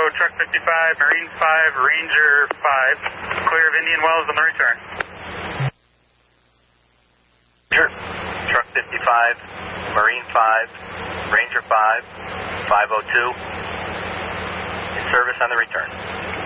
Truck 55, Marine 5, Ranger 5. Clear of Indian Wells on the return. Truck 55, Marine 5, Ranger 5, 502. In service on the return.